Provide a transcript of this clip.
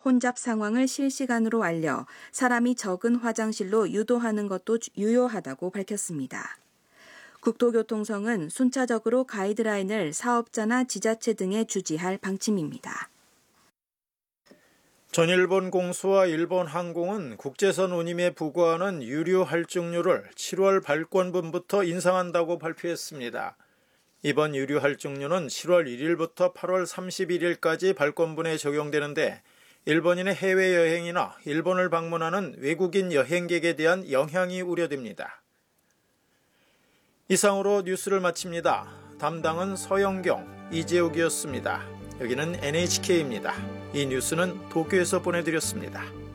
혼잡 상황을 실시간으로 알려 사람이 적은 화장실로 유도하는 것도 유효하다고 밝혔습니다. 국토교통성은 순차적으로 가이드라인을 사업자나 지자체 등에 주지할 방침입니다. 전일본 공수와 일본 항공은 국제선 운임에 부과하는 유류 할증료를 7월 발권분부터 인상한다고 발표했습니다. 이번 유류 할증료는 7월 1일부터 8월 31일까지 발권분에 적용되는데 일본인의 해외여행이나 일본을 방문하는 외국인 여행객에 대한 영향이 우려됩니다. 이상으로 뉴스를 마칩니다. 담당은 서영경, 이재욱이었습니다. 여기는 NHK입니다. 이 뉴스는 도쿄에서 보내드렸습니다.